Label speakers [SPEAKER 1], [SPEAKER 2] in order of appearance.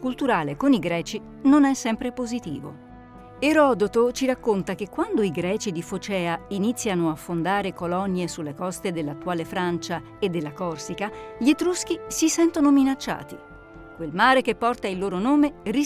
[SPEAKER 1] culturale con i greci non è sempre positivo. Erodoto ci racconta che quando i greci di Focea iniziano a fondare colonie sulle coste dell'attuale Francia e della Corsica, gli Etruschi si sentono minacciati. Quel mare che porta il loro nome